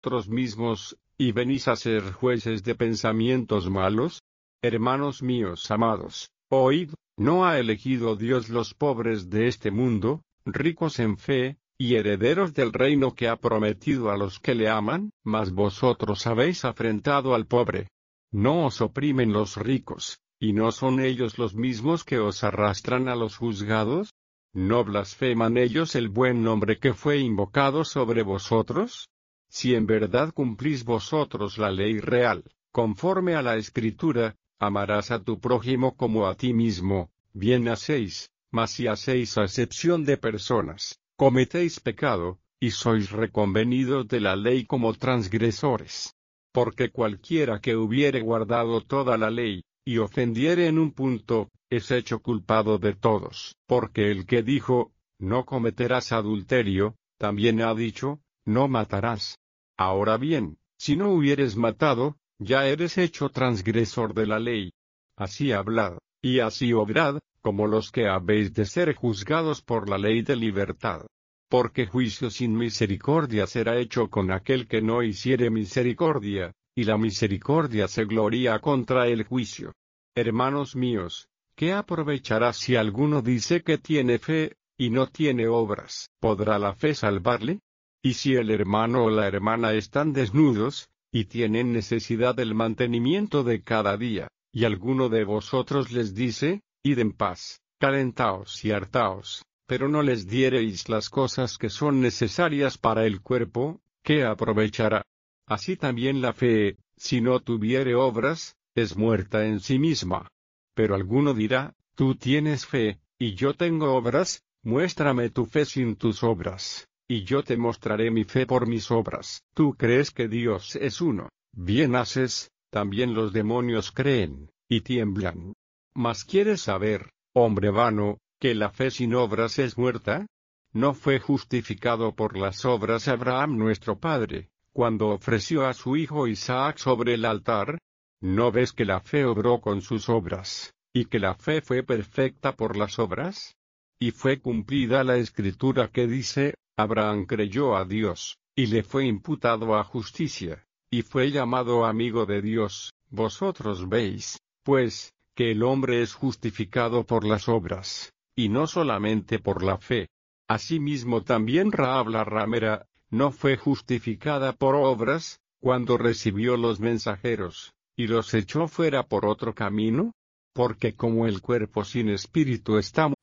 vosotros mismos, y venís a ser jueces de pensamientos malos? Hermanos míos amados, oíd, ¿no ha elegido Dios los pobres de este mundo, ricos en fe, y herederos del reino que ha prometido a los que le aman? Mas vosotros habéis afrentado al pobre. ¿No os oprimen los ricos, y no son ellos los mismos que os arrastran a los juzgados? ¿No blasfeman ellos el buen nombre que fue invocado sobre vosotros? Si en verdad cumplís vosotros la ley real, conforme a la Escritura, amarás a tu prójimo como a ti mismo, bien hacéis, mas si hacéis acepción de personas, cometéis pecado, y sois reconvenidos de la ley como transgresores. Porque cualquiera que hubiere guardado toda la ley, y ofendiere en un punto, es hecho culpado de todos. Porque el que dijo, no cometerás adulterio, también ha dicho, no matarás. Ahora bien, si no hubieres matado, ya eres hecho transgresor de la ley. Así hablad, y así obrad, como los que habéis de ser juzgados por la ley de libertad. Porque juicio sin misericordia será hecho con aquel que no hiciere misericordia, y la misericordia se gloría contra el juicio. Hermanos míos, ¿qué aprovechará si alguno dice que tiene fe, y no tiene obras? ¿Podrá la fe salvarle? Y si el hermano o la hermana están desnudos, y tienen necesidad del mantenimiento de cada día, y alguno de vosotros les dice, id en paz, calentaos y hartaos, pero no les diereis las cosas que son necesarias para el cuerpo, ¿qué aprovechará? Así también la fe, si no tuviere obras, es muerta en sí misma. Pero alguno dirá, tú tienes fe, y yo tengo obras, muéstrame tu fe sin tus obras, y yo te mostraré mi fe por mis obras. Tú crees que Dios es uno, bien haces, también los demonios creen, y tiemblan. Mas ¿quieres saber, hombre vano, que la fe sin obras es muerta? ¿No fue justificado por las obras Abraham nuestro padre, cuando ofreció a su hijo Isaac sobre el altar? ¿No ves que la fe obró con sus obras, y que la fe fue perfecta por las obras? Y fue cumplida la escritura que dice, Abraham creyó a Dios, y le fue imputado a justicia, y fue llamado amigo de Dios. Vosotros veis, pues, que el hombre es justificado por las obras, y no solamente por la fe. Asimismo también Rahab la ramera, no fue justificada por obras, cuando recibió los mensajeros, y los echó fuera por otro camino, porque como el cuerpo sin espíritu está